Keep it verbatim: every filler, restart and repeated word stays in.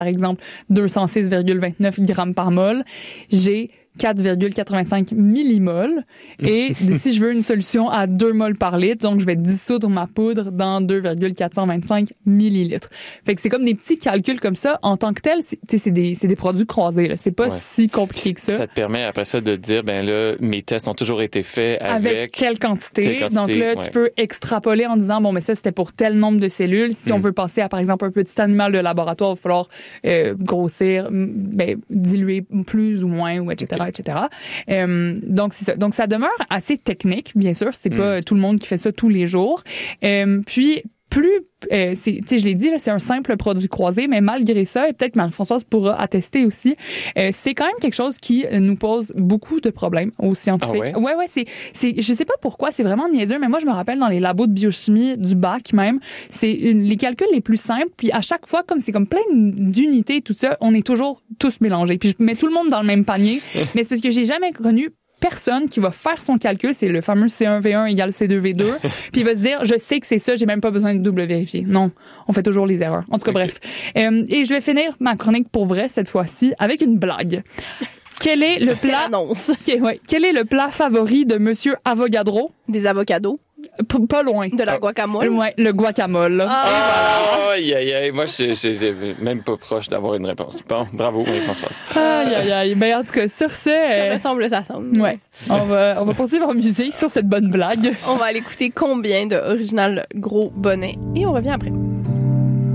par exemple deux cent six virgule vingt-neuf grammes par mol, j'ai quatre virgule quatre-vingt-cinq millimoles. Et si je veux une solution à deux moles par litre, donc je vais dissoudre ma poudre dans deux virgule quatre cent vingt-cinq millilitres. Fait que c'est comme des petits calculs comme ça. En tant que tel, c'est, c'est, des, c'est des produits croisés. Là. C'est pas ouais. si compliqué que ça. Ça te permet après ça de dire, ben là, mes tests ont toujours été faits avec... Avec quelle quantité. Quelle quantité donc là, ouais. tu peux extrapoler en disant, bon, mais ça, c'était pour tel nombre de cellules. Si mm. on veut passer à, par exemple, un petit animal de laboratoire, il va falloir euh, grossir, ben, diluer plus ou moins, ou et cetera, okay. et cetera. Euh, donc, c'est ça. Donc, ça demeure assez technique, bien sûr. C'est mm. pas tout le monde qui fait ça tous les jours. Euh, puis, plus, euh, c'est, tu sais, je l'ai dit, là, c'est un simple produit croisé, mais malgré ça, et peut-être Marie-Françoise pourra attester aussi, euh, c'est quand même quelque chose qui nous pose beaucoup de problèmes aux scientifiques. Ah ouais? ouais, ouais, c'est, c'est, je sais pas pourquoi, c'est vraiment niaiseux, mais moi, je me rappelle dans les labos de biochimie du bac même, c'est une, les calculs les plus simples, puis à chaque fois, comme c'est comme plein d'unités et tout ça, on est toujours tous mélangés. Puis je mets tout le monde dans le même panier, mais c'est parce que j'ai jamais connu personne qui va faire son calcul, c'est le fameux C un V un égale C deux V deux, puis il va se dire, je sais que c'est ça, j'ai même pas besoin de double vérifier. Non, on fait toujours les erreurs. En tout cas, okay. bref. Euh, et je vais finir ma chronique pour vrai cette fois-ci avec une blague. Quel est le plat... Quelle annonce. Okay, ouais. Quel est le plat favori de Monsieur Avogadro? Des avocados. P- pas loin. De la guacamole? Ouais, le guacamole. Ah, aïe, aïe, aïe. Moi, je suis même pas proche d'avoir une réponse. Bon, bravo, Marie-Françoise. Aïe, aïe, aïe. Ben, en tout cas, sur ce... Ça euh... ressemble, ça semble. Ouais. On va, on va poursuivre en musique sur cette bonne blague. On va aller écouter Combien de Original Gros Bonnet et on revient après.